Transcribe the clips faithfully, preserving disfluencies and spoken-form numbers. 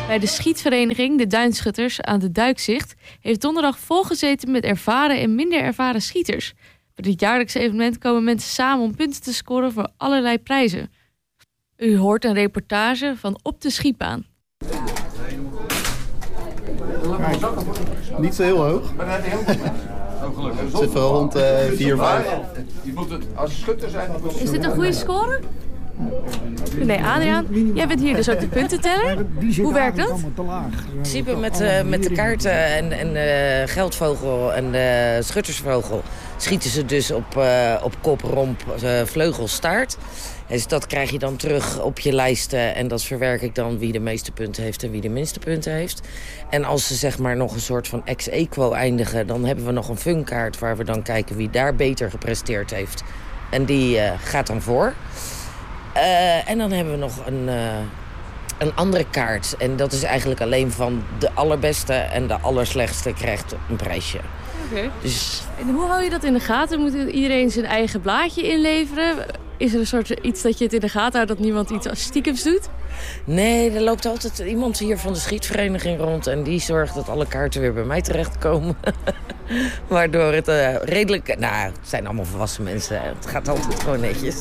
Bij de schietvereniging De Duinschutters aan de Duikzicht heeft donderdag volgezeten met ervaren en minder ervaren schieters. Bij dit jaarlijkse evenement komen mensen samen om punten te scoren voor allerlei prijzen. U hoort een reportage van Op de Schietbaan. Kijk, niet zo heel hoog. Het zit wel rond uh, vier, vijf. Als schutter zijn... Is dit een goede score? Nee, Adriaan, jij bent hier dus ook de puntenteller. Hoe werkt dat? In principe met, uh, met de kaarten en, en uh, geldvogel en de schuttersvogel schieten ze dus op, uh, op kop, romp, uh, vleugel, staart. Dus dat krijg je dan terug op je lijsten en dat verwerk ik dan wie de meeste punten heeft en wie de minste punten heeft. En als ze zeg maar nog een soort van ex aequo eindigen, dan hebben we nog een funkaart waar we dan kijken wie daar beter gepresteerd heeft. En die uh, gaat dan voor. Uh, en dan hebben we nog een, uh, een andere kaart. En dat is eigenlijk alleen van de allerbeste en de allerslechtste krijgt een prijsje. Okay. Dus... En hoe hou je dat in de gaten? Moet iedereen zijn eigen blaadje inleveren? Is er een soort iets dat je het in de gaten houdt dat niemand iets stiekems doet? Nee, er loopt altijd iemand hier van de schietvereniging rond en die zorgt dat alle kaarten weer bij mij terechtkomen. Waardoor het uh, redelijk... Nou, het zijn allemaal volwassen mensen. Het gaat altijd gewoon netjes.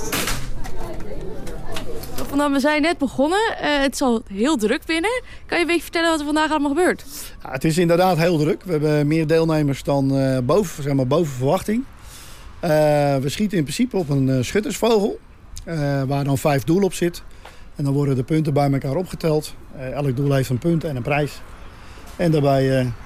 Nou, we zijn net begonnen. Uh, het is al heel druk binnen. Kan je een beetje vertellen wat er vandaag allemaal gebeurt? Ja, het is inderdaad heel druk. We hebben meer deelnemers dan uh, boven, zeg maar, boven verwachting. Uh, we schieten in principe op een uh, schuttersvogel. Uh, waar dan vijf doelen op zit. En dan worden de punten bij elkaar opgeteld. Uh, elk doel heeft een punt en een prijs. En daarbij uh, uh,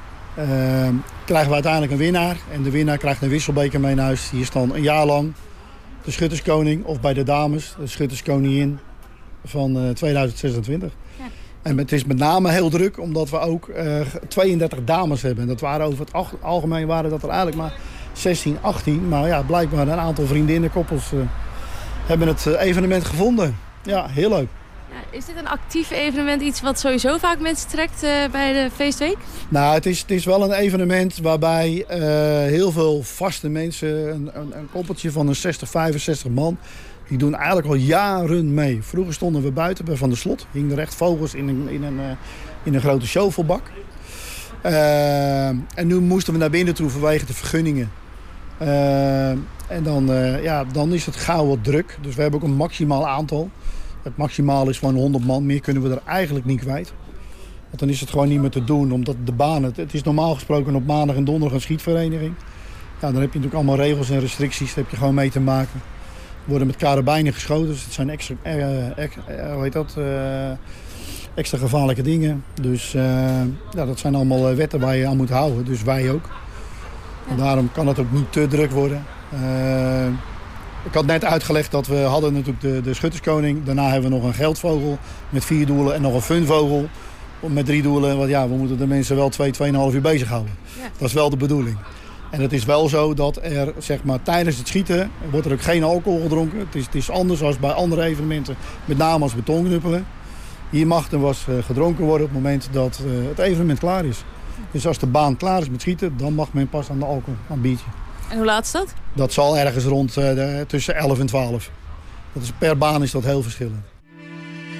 krijgen we uiteindelijk een winnaar. En de winnaar krijgt een wisselbeker mee naar huis. Die is dan een jaar lang de schutterskoning, of bij de dames, de schutterskoningin van uh, tweeduizend zesentwintig. Ja. En het is met name heel druk, omdat we ook uh, tweeëndertig dames hebben. En dat waren over het algemeen waren dat er eigenlijk maar zestien, achttien. Maar ja, blijkbaar een aantal vriendinnenkoppels uh, hebben het uh, evenement gevonden. Ja, heel leuk. Ja, is dit een actief evenement, iets wat sowieso vaak mensen trekt uh, bij de feestweek? Nou, het is, het is wel een evenement waarbij uh, heel veel vaste mensen, een, een, een koppeltje van een zestig, vijfenzestig man, die doen eigenlijk al jaren mee. Vroeger stonden we buiten bij Van der Slot, hingen er echt vogels in een, in een, uh, in een grote shovelbak. Uh, en nu moesten we naar binnen toe vanwege de vergunningen. Uh, en dan, uh, ja, dan is het gauw wat druk, dus we hebben ook een maximaal aantal. Het maximaal is gewoon honderd man. Meer kunnen we er eigenlijk niet kwijt. Want dan is het gewoon niet meer te doen. Omdat de baan... Het, het is normaal gesproken op maandag en donderdag een schietvereniging. Ja, dan heb je natuurlijk allemaal regels en restricties. Daar heb je gewoon mee te maken. Er worden met karabijnen geschoten. Dus het zijn extra... Eh, ex, eh, hoe heet dat? Uh, extra gevaarlijke dingen. Dus uh, ja, dat zijn allemaal wetten waar je aan moet houden. Dus wij ook. En daarom kan het ook niet te druk worden. Uh, Ik had net uitgelegd dat we hadden natuurlijk de, de schutterskoning. Daarna hebben we nog een geldvogel met vier doelen en nog een funvogel met drie doelen. Want ja, we moeten de mensen wel twee, tweeënhalf uur bezighouden. Ja. Dat is wel de bedoeling. En het is wel zo dat er, zeg maar, tijdens het schieten wordt er ook geen alcohol gedronken. Het is, het is anders dan bij andere evenementen, met name als betonknuppelen. Hier mag er was gedronken worden op het moment dat uh, het evenement klaar is. Dus als de baan klaar is met schieten, dan mag men pas aan de alcohol, aan het biertje. En hoe laat is dat? Dat zal ergens rond uh, de, tussen elf en twaalf. Dat is, per baan is dat heel verschillend.